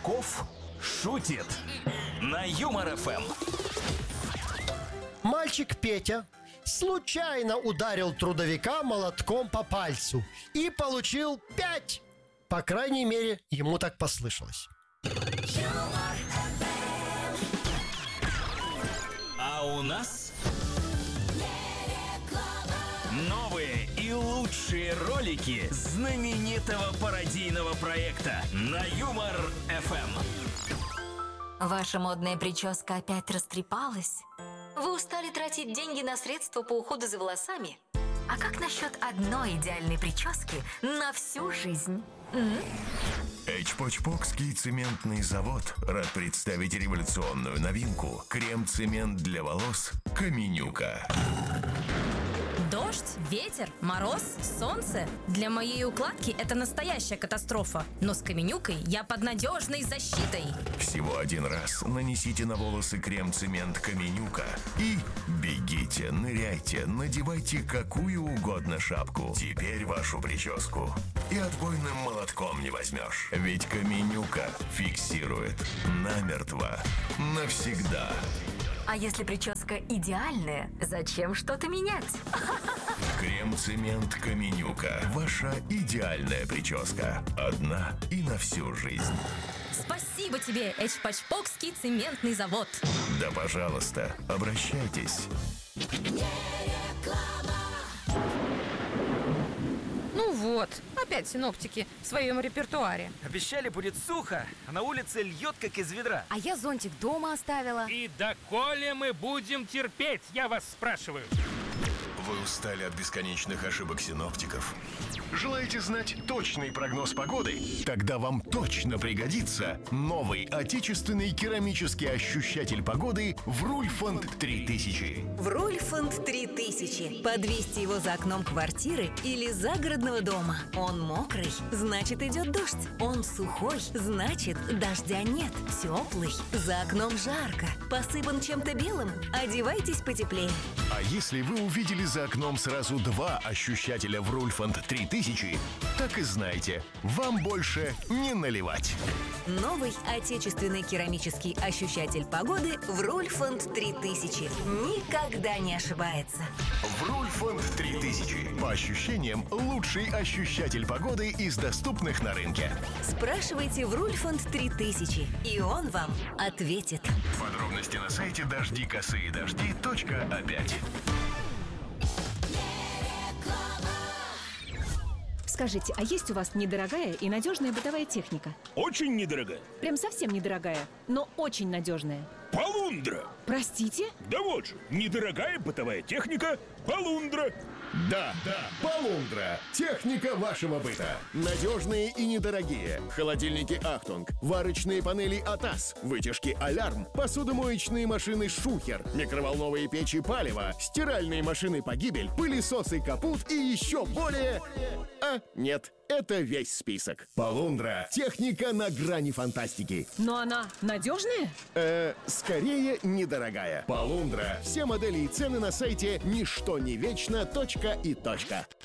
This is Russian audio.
Пучков шутит на Юмор ФМ. Мальчик Петя случайно ударил трудовика молотком по пальцу и получил 5. По крайней мере, ему так послышалось. А у нас новые и лучшие ролики знаменитого пародийного проекта на Юмор ФМ. Ваша модная прическа опять растрепалась? Вы устали тратить деньги на средства по уходу за волосами? А как насчет одной идеальной прически на всю жизнь? Эчпочпокский цементный завод рад представить революционную новинку – крем-цемент для волос «Каменюка». Дождь, ветер, мороз, солнце. Для моей укладки это настоящая катастрофа. Но с Каменюкой я под надежной защитой. Всего один раз нанесите на волосы крем-цемент «Каменюка» и бегите, ныряйте, надевайте какую угодно шапку. Теперь вашу прическу и отбойным молотком не возьмешь. Ведь «Каменюка» фиксирует намертво, навсегда. А если прическа идеальная, зачем что-то менять? Крем-цемент «Каменюка». Ваша идеальная прическа. Одна и на всю жизнь. Спасибо тебе, Эчпочпокский цементный завод. Да, пожалуйста, обращайтесь. Ну вот, опять синоптики в своем репертуаре. Обещали, будет сухо, а на улице льет, как из ведра. А я зонтик дома оставила. И доколе мы будем терпеть, я вас спрашиваю? Вы устали от бесконечных ошибок синоптиков? Желаете знать точный прогноз погоды? Тогда вам точно пригодится новый отечественный керамический ощущатель погоды Врульфанд 3000. Врульфанд 3000. Подвесьте его за окном квартиры или загородного дома. Он мокрый, значит идет дождь. Он сухой, значит дождя нет. Теплый, за окном жарко. Посыпан чем-то белым, одевайтесь потеплее. А если вы увидели за окном сразу 2 ощущателя Врульфанд 3000, так и знайте, вам больше не наливать. Новый отечественный керамический ощущатель погоды Врульфанд 3000. Никогда не ошибается. Врульфанд 3000. По ощущениям, лучший ощущатель погоды из доступных на рынке. Спрашивайте Врульфанд 3000, и он вам ответит. Подробности на сайте дожди-косые-дожди.опять. Скажите, а есть у вас недорогая и надежная бытовая техника? Очень недорогая. Прям совсем недорогая, но очень надежная. Полундра. Простите? Да вот же, недорогая бытовая техника Полундра. Да, Полундра. Техника вашего быта. Надежные и недорогие. Холодильники Ахтунг, варочные панели Атас, вытяжки Алярм, посудомоечные машины Шухер, микроволновые печи Палево, стиральные машины Погибель, пылесосы Капут и еще более... нет, это весь список. Полундра. Техника на грани фантастики. Но она надежная? Скорее, недорогая. Полундра. Все модели и цены на сайте ничтоневечно.и.